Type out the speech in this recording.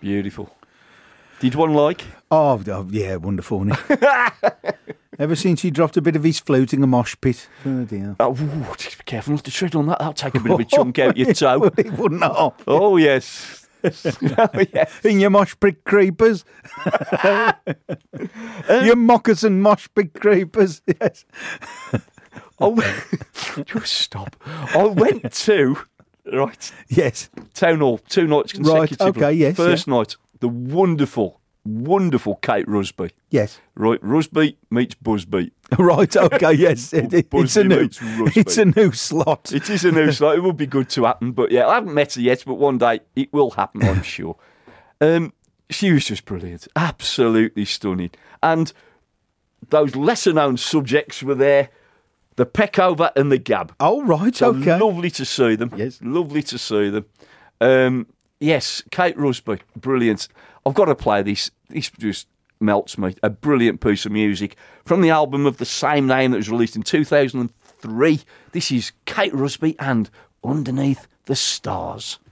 Beautiful. Did one like? Oh, yeah, wonderful. Isn't it? Ever since he dropped a bit of his flute in a mosh pit. Oh, dear. Oh, just be careful not to tread on that. That'll take a bit of a chunk out your toe. It wouldn't have. Oh, yes. Oh, yes. In your mosh pit creepers. Your moccasin mosh pit creepers. Yes. Just stop. I went to, right, Yes. Town Hall 2 nights consecutively. Right, okay, yes. First night, the wonderful Kate Rusby. Yes. Right, Rusby meets Busby. Right, okay, yes. It's a new slot. It is a new slot. It would be good to happen, but yeah, I haven't met her yet, but one day it will happen, I'm sure. She was just brilliant. Absolutely stunning. And those lesser-known subjects were there. The Peckover and the Gab. Oh, right, So okay. lovely to see them. Yes. Lovely to see them. Yes, Kate Rusby, brilliant. I've got to play this. This just melts me. A brilliant piece of music from the album of the same name that was released in 2003. This is Kate Rusby and Underneath the Stars.